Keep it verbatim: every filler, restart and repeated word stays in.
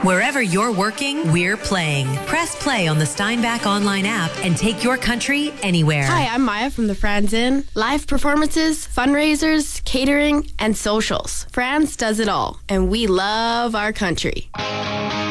Wherever you're working, we're playing. Press play on the Steinbach online app and take your country anywhere. Hi, I'm Maya from the Franz Inn. Live performances, fundraisers, catering, and socials. Franz does it all, and we love our country.